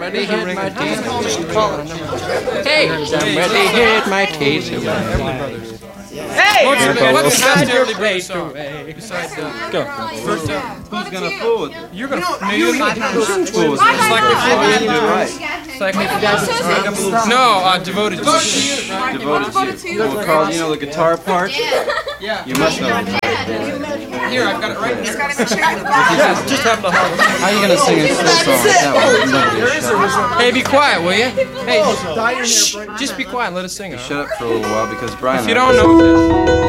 ready to hit my teeth. Hey, I'm ready to hit my teeth. Hey! What's the best your Everly Brothers face song? away. Besides Go. first Who's gonna fool with it? you're gonna you Fool with it. It's like You do right. it's like no, devoted to you. Devoted to you. Well, Carl, you know the guitar part? Yeah. You must know. Here, I've got it right here. Just have the heart. How are you gonna sing a slow song like that one? Nobody Hey, be quiet, will you? Hey, just be quiet and let us sing it. shut up for a little while because Brian. If you don't know this.